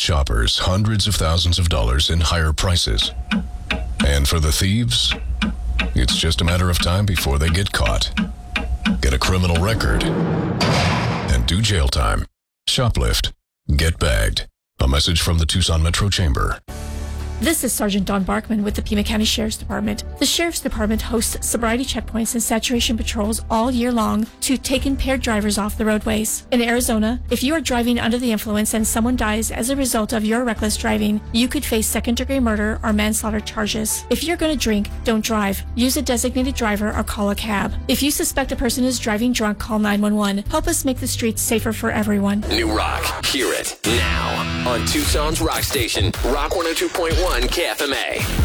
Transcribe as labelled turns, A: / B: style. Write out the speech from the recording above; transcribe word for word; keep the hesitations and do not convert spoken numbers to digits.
A: shoppers hundreds of thousands of dollars in higher prices. And for the thieves, it's just a matter of time before they get caught, get a criminal record, and do jail time. Shoplift. Get bagged. A message from the Tucson Metro Chamber.
B: This is Sergeant Don Barkman with the Pima County Sheriff's Department. The Sheriff's Department hosts sobriety checkpoints and saturation patrols all year long to take impaired drivers off the roadways. In Arizona, if you are driving under the influence and someone dies as a result of your reckless driving, you could face second-degree murder or manslaughter charges. If you're going to drink, don't drive. Use a designated driver or call a cab. If you suspect a person is driving drunk, call nine one one. Help us make the streets safer for everyone.
C: New rock. Hear it now on Tucson's rock station, Rock one oh two point one K F M A.